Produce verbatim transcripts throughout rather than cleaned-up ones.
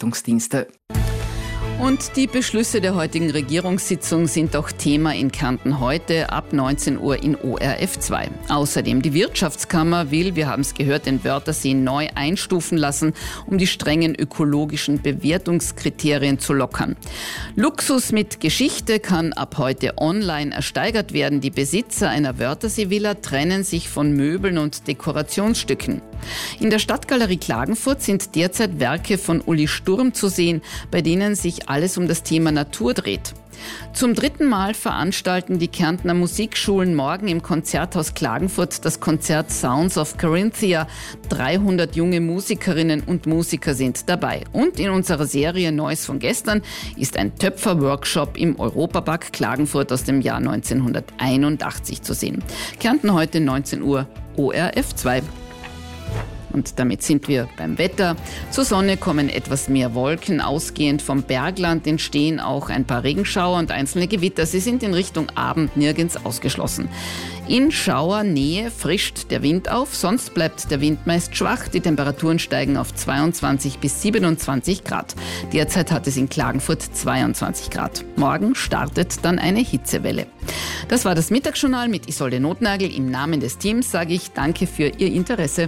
Rettungsdienste. Und die Beschlüsse der heutigen Regierungssitzung sind auch Thema in Kärnten heute ab neunzehn Uhr in O R F zwei. Außerdem die Wirtschaftskammer will, wir haben es gehört, den Wörthersee neu einstufen lassen, um die strengen ökologischen Bewertungskriterien zu lockern. Luxus mit Geschichte kann ab heute online ersteigert werden. Die Besitzer einer Wörthersee-Villa trennen sich von Möbeln und Dekorationsstücken. In der Stadtgalerie Klagenfurt sind derzeit Werke von Uli Sturm zu sehen, bei denen sich alles um das Thema Natur dreht. Zum dritten Mal veranstalten die Kärntner Musikschulen morgen im Konzerthaus Klagenfurt das Konzert Sounds of Carinthia. dreihundert junge Musikerinnen und Musiker sind dabei. Und in unserer Serie Neues von gestern ist ein Töpfer-Workshop im Europapark Klagenfurt aus dem Jahr neunzehnhunderteinundachtzig zu sehen. Kärnten heute neunzehn Uhr, O R F zwei. Und damit sind wir beim Wetter. Zur Sonne kommen etwas mehr Wolken. Ausgehend vom Bergland entstehen auch ein paar Regenschauer und einzelne Gewitter. Sie sind in Richtung Abend nirgends ausgeschlossen. In Schauernähe frischt der Wind auf, sonst bleibt der Wind meist schwach. Die Temperaturen steigen auf zweiundzwanzig bis siebenundzwanzig Grad. Derzeit hat es in Klagenfurt zweiundzwanzig Grad. Morgen startet dann eine Hitzewelle. Das war das Mittagsjournal mit Isolde Notnagel. Im Namen des Teams sage ich danke für Ihr Interesse.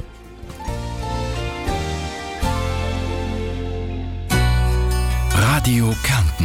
Radio Kärnten.